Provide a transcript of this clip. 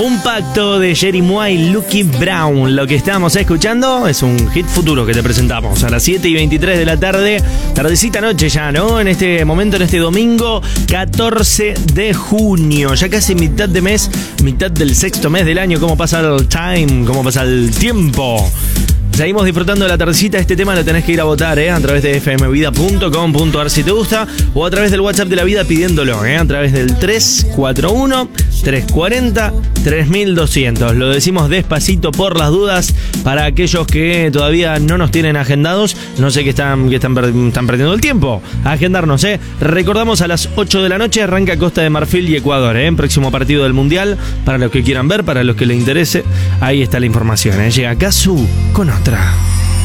Un pacto de Jerry Moore y Lucky Brown. Lo que estamos escuchando es un hit futuro que te presentamos a las 7:23 de la tarde. Tardecita noche ya, ¿no? En este momento, en este domingo 14 de junio. Ya casi mitad de mes, mitad del sexto mes del año. ¿Cómo pasa el time? ¿Cómo pasa el tiempo? Seguimos disfrutando de la tardecita. Este tema lo tenés que ir a votar, a través de fmvida.com.ar si te gusta, o a través del WhatsApp de la vida pidiéndolo, a través del 341-340-3200. Lo decimos despacito por las dudas para aquellos que todavía no nos tienen agendados. No sé que están perdiendo el tiempo a agendarnos, Recordamos, a las 8 de la noche arranca Costa de Marfil y Ecuador, próximo partido del Mundial. Para los que quieran ver, para los que les interese, ahí está la información, Llega Casu con otra.